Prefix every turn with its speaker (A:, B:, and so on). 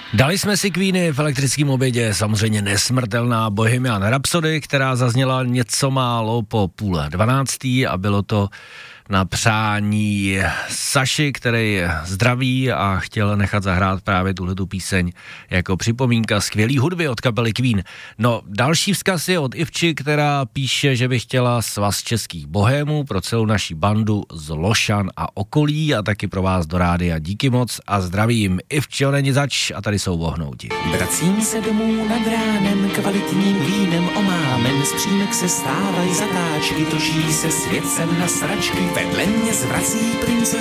A: Dali jsme si Queeny v elektrickém obědě, samozřejmě nesmrtelná Bohemian Rhapsody, která zazněla něco málo po 11:30 a bylo to na přání Saši, který zdraví a chtěl nechat zahrát právě tuhletu píseň jako připomínka skvělý hudby od kapely Queen. No, další vzkaz je od Ivči, která píše, že by chtěla svaz českých bohémů pro celou naši bandu z Lošan a okolí a taky pro vás do rádia. Díky moc a zdravím. Ivčo, není zač a tady jsou vohnouti.
B: Vracím se domů nad ránem, kvalitním vínem omámen, z přímek se stávají zatáčky, točí se svět sem na sračky, vedle mě zvrací princezna.